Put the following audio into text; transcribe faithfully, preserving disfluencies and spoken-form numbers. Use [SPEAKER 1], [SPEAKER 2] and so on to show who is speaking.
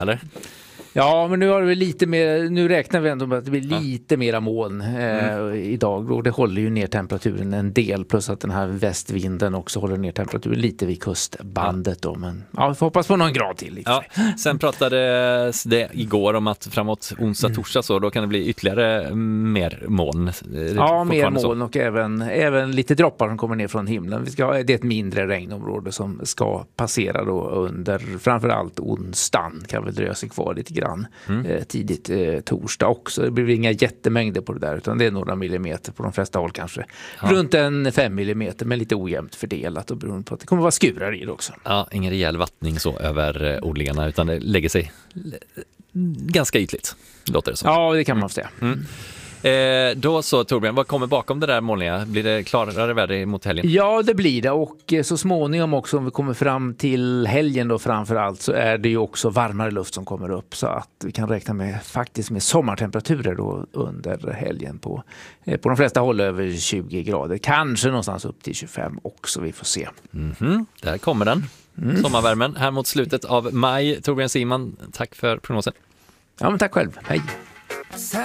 [SPEAKER 1] eller?
[SPEAKER 2] Ja, men nu har vi lite mer, nu räknar vi ändå med att det blir lite ja. mera moln eh, mm. idag, och det håller ju ner temperaturen en del, plus att den här västvinden också håller ner temperaturen lite vid kustbandet ja. då, men ja, vi får hoppas på någon grad till.
[SPEAKER 1] Ja. Sen pratades det igår om att framåt onsdag, mm. torsdag så, då kan det bli ytterligare mer moln.
[SPEAKER 2] Ja, mer moln och även, även lite droppar som kommer ner från himlen. Vi ska, det är ett mindre regnområde som ska passera då under framförallt onsdagen, kan väl dröja sig kvar lite grann. Mm. Eh, tidigt eh, torsdag också. Det blir inga jättemängder på det där, utan det är några millimeter på de flesta håll kanske. Ja. Runt en fem millimeter, men lite ojämnt fördelat och beroende på att det kommer vara skurar i det också.
[SPEAKER 1] Ja, ingen rejäl vattning så över eh, odlingarna, utan det lägger sig ganska ytligt, låter det som.
[SPEAKER 2] Ja, det kan man säga. Mm. Mm.
[SPEAKER 1] Eh, då så Torbjörn, vad kommer bakom det där molniga? Blir det klarare väder mot helgen?
[SPEAKER 2] Ja, det blir det, och så småningom också, om vi kommer fram till helgen då framförallt, så är det ju också varmare luft som kommer upp, så att vi kan räkna med faktiskt med sommartemperaturer då under helgen på, eh, på de flesta håll över tjugo grader, kanske någonstans upp till tjugofem också, vi får se.
[SPEAKER 1] Mm-hmm. Där kommer den, mm. sommarvärmen här mot slutet av maj. Torbjörn Simon, tack för prognosen.
[SPEAKER 2] Ja, men tack själv, hej.